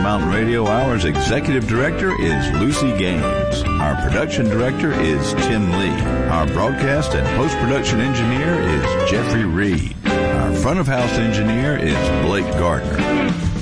Mountain Radio Hour's Executive Director is Lucy Gaines. Our Production Director is Tim Lee. Our Broadcast and Post-Production Engineer is Jeffrey Reed. Our Front of House Engineer is Blake Gardner.